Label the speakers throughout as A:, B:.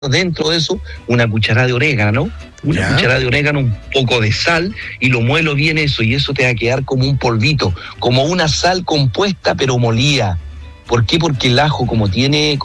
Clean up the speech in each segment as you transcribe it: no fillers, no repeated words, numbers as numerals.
A: dentro de eso una cucharada de orégano, ¿no? Una cucharada de orégano, un poco de sal, y lo muelo bien eso, y eso te va a quedar como un polvito, como una sal compuesta pero molida. ¿Por qué? Porque el ajo, como es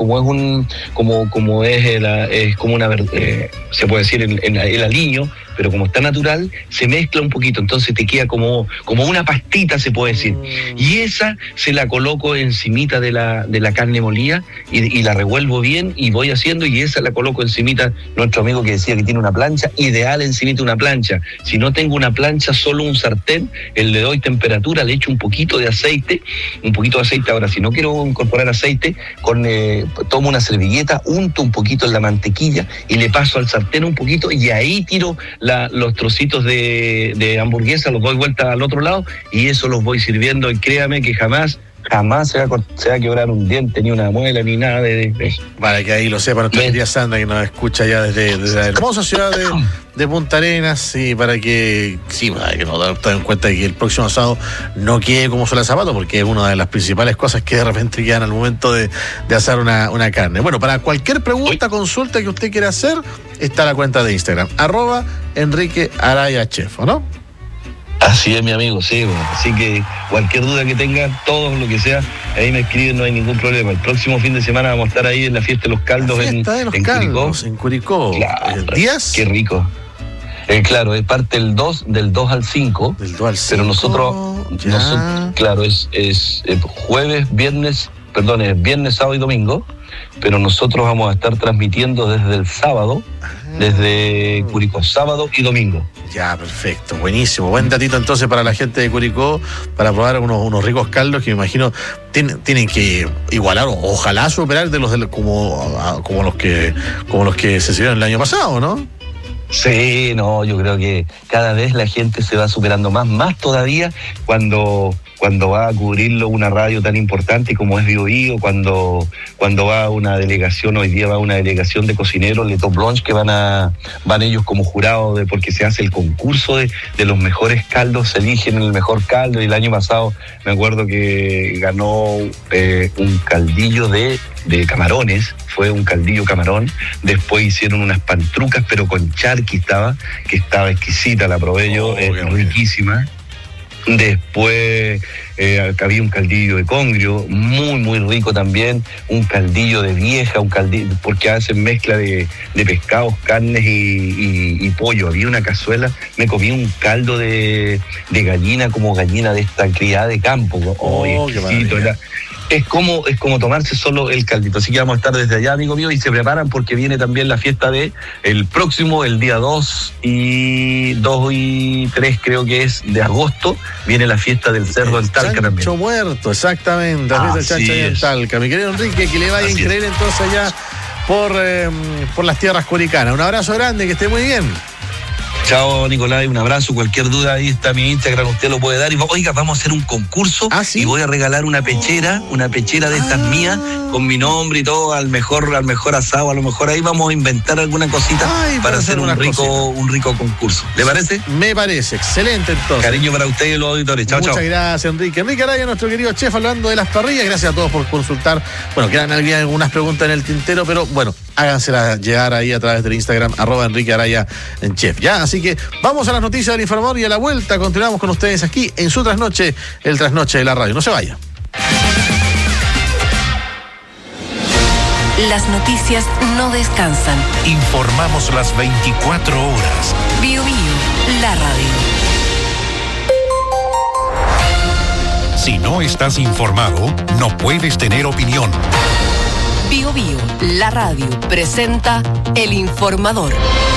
A: como una, se puede decir el aliño, pero como está natural, se mezcla un poquito, entonces te queda como una pastita, se puede decir. Y esa se la coloco encimita de la carne molida y la revuelvo bien y voy haciendo, y esa la coloco encimita, nuestro amigo que decía que tiene una plancha, ideal encimita una plancha. Si no tengo una plancha, solo un sartén, le doy temperatura, le echo un poquito de aceite. Ahora, si no quiero incorporar aceite, tomo una servilleta, unto un poquito en la mantequilla y le paso al sartén un poquito, y ahí tiro los trocitos de hamburguesa, los doy vuelta al otro lado y eso los voy sirviendo, y créame que jamás se va a quebrar un diente, ni una muela, ni nada de eso.
B: Para que ahí lo sepa nuestra querida Sandra, que nos escucha ya desde la hermosa ciudad de Punta Arenas, y para que nos den en cuenta de que el próximo sábado no quede como suela zapato, porque es una de las principales cosas que de repente quedan al momento de hacer una carne. Bueno, para cualquier pregunta, consulta que usted quiera hacer, está la cuenta de Instagram, @EnriqueArayaChef, ¿no?
A: Así es, mi amigo, sí, bueno. Así que cualquier duda que tengan, todo lo que sea, ahí me escriben, no hay ningún problema. El próximo fin de semana vamos a estar ahí en la fiesta de los caldos en
B: Curicó.
A: Claro,
B: ¿Días?
A: Qué rico. Claro, es parte del 2 al 5.
B: Del 2 al 5.
A: Pero nosotros claro, es viernes, sábado y domingo, pero nosotros vamos a estar transmitiendo desde el sábado, desde Curicó, sábado y domingo.
B: Ya, perfecto, buenísimo. Buen datito entonces para la gente de Curicó, para probar unos ricos caldos que me imagino tienen que igualar, o ojalá superar de como los que se sirvieron el año pasado, ¿no?
A: Sí, no, yo creo que cada vez la gente se va superando más todavía cuando va a cubrirlo una radio tan importante como es Bio Bio, cuando va una delegación, hoy día va una delegación de cocineros, Le Top Blanche, que van ellos como jurados, porque se hace el concurso de los mejores caldos, se eligen el mejor caldo, y el año pasado me acuerdo que ganó un caldillo de camarones, fue un caldillo camarón. Después hicieron unas pantrucas, pero con charqui que estaba exquisita, la probé yo, riquísima. Después había un caldillo de congrio, muy muy rico también, un caldillo de vieja, porque hacen mezcla de pescados, carnes y pollo. Había una cazuela, me comí un caldo de gallina, como gallina de esta criada de campo. Exquisito, es como tomarse solo el caldito. Así que vamos a estar desde allá, amigo mío, y se preparan porque viene también la fiesta el día 2 y 3, creo que es, de agosto, viene la fiesta del cerdo en Talca también.
B: Chancho muerto, exactamente, la fiesta del chancho ahí en Talca. Mi querido Enrique, que le vaya increíble entonces allá por las tierras curicanas. Un abrazo grande, que esté muy bien.
A: Chao, Nicolás, un abrazo. Cualquier duda, ahí está mi Instagram, usted lo puede dar. Y oiga, vamos a hacer un concurso.
B: ¿Sí?
A: Y voy a regalar una pechera de estas mías, con mi nombre y todo, al mejor asado. A lo mejor ahí vamos a inventar alguna cosita para hacer un rico concurso. ¿Le parece?
B: Me parece, excelente entonces.
A: Cariño para ustedes y los auditores. Chao,
B: Muchas gracias, Enrique. Enrique Araya, nuestro querido chef, hablando de las parrillas. Gracias a todos por consultar. Bueno, quedan algunas preguntas en el tintero, pero bueno, háganselas llegar ahí a través del Instagram, @EnriqueArayaChef. Ya, así que vamos a las noticias del informador, y a la vuelta continuamos con ustedes aquí en su trasnoche, el trasnoche de la radio. No se vaya.
C: Las noticias no descansan.
D: Informamos las 24 horas.
C: Bio Bio, la radio.
D: Si no estás informado, no puedes tener opinión.
C: Bio Bio, la radio, presenta El Informador.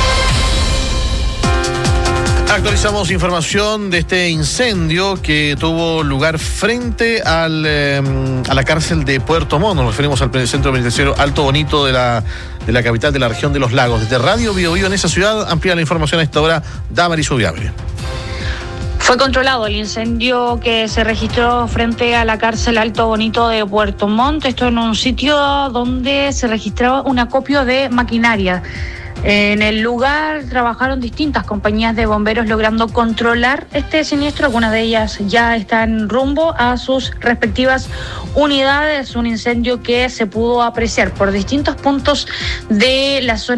B: Actualizamos información de este incendio que tuvo lugar frente a la cárcel de Puerto Montt. Nos referimos al centro penitenciario Alto Bonito de la capital de la región de los Lagos. Desde Radio Bio Bio en esa ciudad amplía la información a esta hora Damaris Ubiable.
E: Fue controlado el incendio que se registró frente a la cárcel Alto Bonito de Puerto Montt, esto en un sitio donde se registraba un acopio de maquinaria. En el lugar trabajaron distintas compañías de bomberos logrando controlar este siniestro. Algunas de ellas ya están rumbo a sus respectivas unidades. Un incendio que se pudo apreciar por distintos puntos de la zona